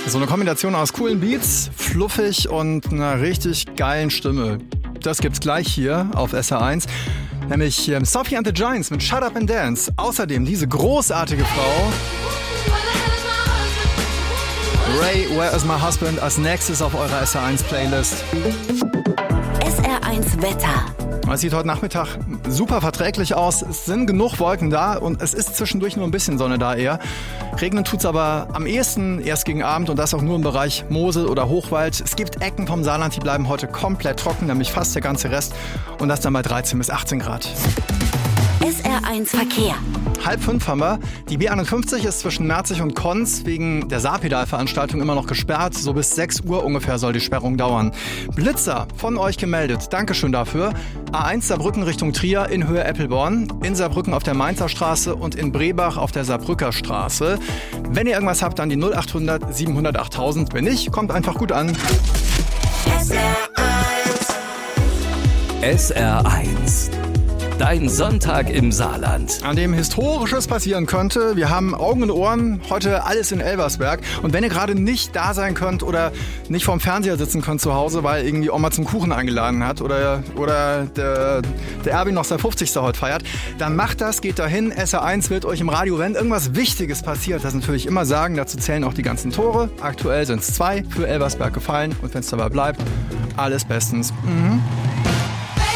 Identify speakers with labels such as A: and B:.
A: So eine Kombination aus coolen Beats, fluffig und einer richtig geilen Stimme. Das gibt's gleich hier auf SR1. Nämlich Sophie and the Giants mit Shut Up and Dance. Außerdem diese großartige Frau Ray, Where is my husband? Als nächstes auf eurer SR1 Playlist.
B: SR1 Wetter.
A: Es sieht heute Nachmittag super verträglich aus. Es sind genug Wolken da und es ist zwischendurch nur ein bisschen Sonne da eher. Regnen tut's aber am ehesten erst gegen Abend und das auch nur im Bereich Mosel oder Hochwald. Es gibt Ecken vom Saarland, die bleiben heute komplett trocken, nämlich fast der ganze Rest. Und das dann bei 13 bis 18 Grad.
B: SR1 Verkehr.
A: 4:30 haben wir. Die B51 ist zwischen Merzig und Konz wegen der Saarpedal-Veranstaltung immer noch gesperrt. So bis 6 Uhr ungefähr soll die Sperrung dauern. Blitzer von euch gemeldet. Dankeschön dafür. A1 Saarbrücken Richtung Trier in Höhe Eppelborn. In Saarbrücken auf der Mainzer Straße und in Brebach auf der Saarbrücker Straße. Wenn ihr irgendwas habt, dann die 0800 700 8000. Wenn nicht, kommt einfach gut an.
C: SR1. Dein Sonntag im Saarland.
A: An dem Historisches passieren könnte. Wir haben Augen und Ohren, heute alles in Elversberg. Und wenn ihr gerade nicht da sein könnt oder nicht vorm Fernseher sitzen könnt zu Hause, weil irgendwie Oma zum Kuchen eingeladen hat oder der Erwin noch sein 50. heute feiert, dann macht das, geht dahin. SR1 wird euch im Radio, wenn irgendwas Wichtiges passiert, das natürlich immer sagen. Dazu zählen auch die ganzen Tore. Aktuell sind es 2 für Elversberg gefallen. Und wenn es dabei bleibt, alles bestens.